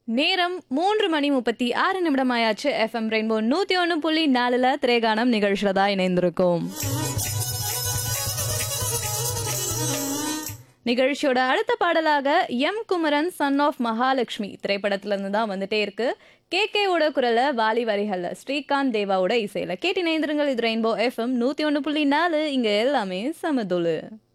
நேரம் 3:36 ஆயாச்சு. FM rainbow 101.4ல திரைகானம் நிகழ்ச்சியில தான் இணைந்திருக்கும். நிகழ்ச்சியோட அடுத்த பாடலாக M Kumaran son of Mahalakshmi திரைப்படத்துல இருந்து தான் வந்துட்டே இருக்கு. கேகேவோட குரல வாலி வரிகள்ல ஸ்ரீகாந்த் தேவாவோட இசையில கேட்டு இணைந்திருங்கள். இது ரெயின்போ எஃப்எம் 101.4. இங்க எல்லாமே சமதுளு.